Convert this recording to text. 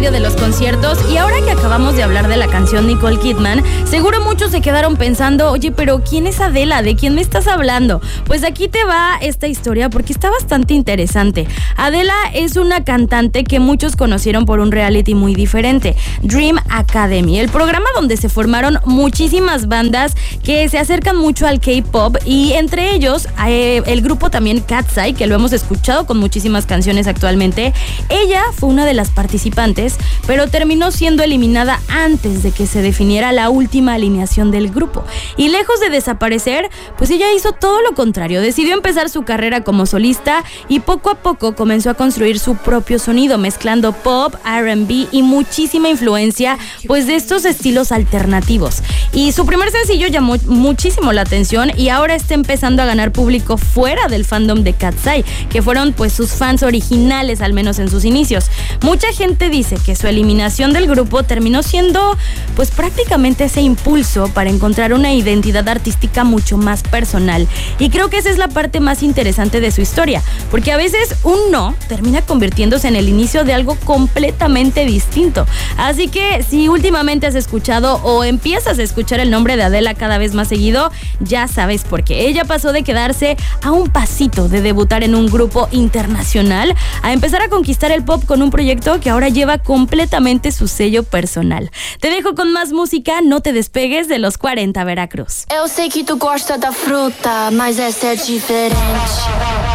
radio de los conciertos y ahora que acabamos de hablar de la canción Nicole Kidman, seguro muchos se quedaron pensando, oye, pero ¿quién es Adela? ¿De quién me estás hablando? Pues aquí te va esta historia porque está bastante interesante. Adela es una cantante que muchos conocieron por un reality muy diferente, Dream Academy, el programa donde se formaron muchísimas bandas que se acercan mucho al K-pop y entre ellos el grupo también Katseye, que lo hemos escuchado con muchísimas canciones actualmente. Ella fue una de las participantes, pero terminó siendo eliminada antes de que se definiera la última alineación del grupo. Y lejos de desaparecer, pues ella hizo todo lo contrario. Decidió empezar su carrera como solista y poco a poco comenzó a construir su propio sonido, mezclando pop, R&B y muchísima influencia pues de estos estilos alternativos. Y su primer sencillo llamó muchísimo la atención y ahora está empezando a ganar público fuera del fandom de Katseye, que fueron pues sus fans originales, al menos en sus inicios. Mucha gente dice que su eliminación del grupo terminó siendo pues prácticamente ese impulso para encontrar una identidad artística mucho más personal. Y creo que esa es la parte más interesante de su historia, porque a veces un no termina convirtiéndose en el inicio de algo completamente distinto. Así que si últimamente has escuchado o empiezas a escuchar el nombre de Adela cada vez más seguido, ya sabes por qué. Ella pasó de quedarse a un pasito de debutar en un grupo internacional a empezar a conquistar el pop con un proyecto que ahora lleva completamente su sello personal. Te dejo con más música, no te despegues de los 40 Veracruz. Eu sei que tu gosta da fruta, mas essa é diferente.